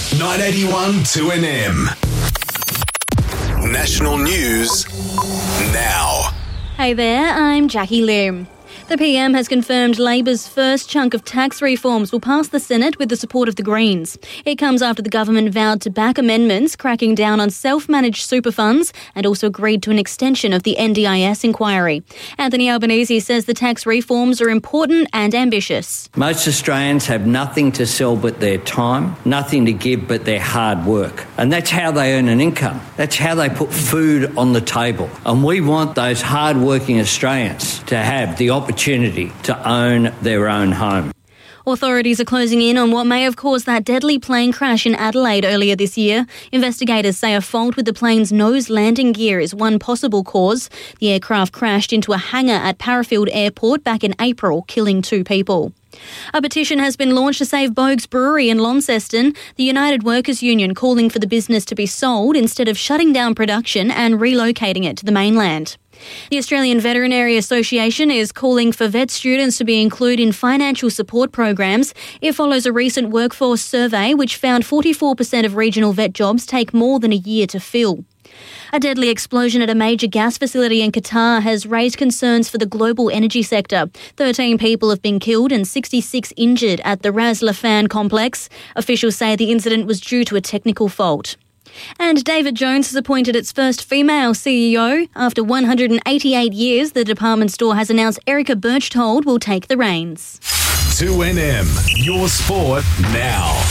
981 2NM. National news now. Hey there, I'm Jackie Lim. The PM has confirmed Labor's first chunk of tax reforms will pass the Senate with the support of the Greens. It comes after the government vowed to back amendments cracking down on self-managed super funds and also agreed to an extension of the NDIS inquiry. Anthony Albanese says the tax reforms are important and ambitious. Most Australians have nothing to sell but their time, nothing to give but their hard work. And that's how they earn an income. That's how they put food on the table. And we want those hard-working Australians to have the opportunity to own their own home. Authorities are closing in on what may have caused that deadly plane crash in Adelaide earlier this year. Investigators say a fault with the plane's nose landing gear is one possible cause. The aircraft crashed into a hangar at Parafield Airport back in April, killing 2 people. A petition has been launched to save Boag's Brewery in Launceston, the United Workers Union calling for the business to be sold instead of shutting down production and relocating it to the mainland. The Australian Veterinary Association is calling for vet students to be included in financial support programs. It follows a recent workforce survey which found 44% of regional vet jobs take more than a year to fill. A deadly explosion at a major gas facility in Qatar has raised concerns for the global energy sector. 13 people have been killed and 66 injured at the Ras Laffan complex. Officials say the incident was due to a technical fault. And David Jones has appointed its first female CEO. After 188 years, the department store has announced Erica Berchtold will take the reins. 2NM, your sport now.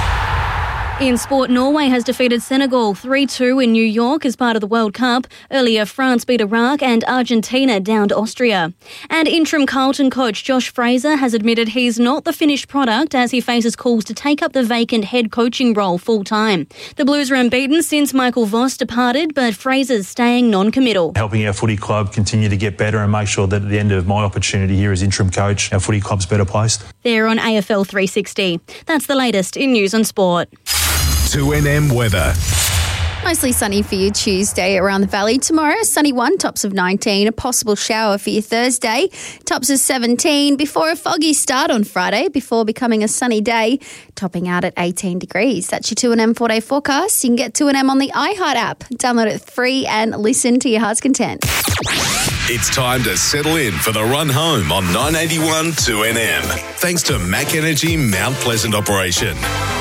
In sport, Norway has defeated Senegal 3-2 in New York as part of the World Cup. Earlier, France beat Iraq and Argentina downed Austria. And interim Carlton coach Josh Fraser has admitted he's not the finished product as he faces calls to take up the vacant head coaching role full-time. The Blues are unbeaten since Michael Voss departed, but Fraser's staying non-committal. Helping our footy club continue to get better and make sure that at the end of my opportunity here as interim coach, our footy club's better placed. They're on AFL 360. That's the latest in news on sport. 2NM weather. Mostly sunny for your Tuesday around the valley. Tomorrow, sunny one, tops of 19. A possible shower for your Thursday, tops of 17. Before a foggy start on Friday, before becoming a sunny day, topping out at 18 degrees. That's your 2NM 4-day forecast. You can get 2NM on the iHeart app. Download it free and listen to your heart's content. It's time to settle in for the run home on 981 2NM. Thanks to Mac Energy Mount Pleasant Operation.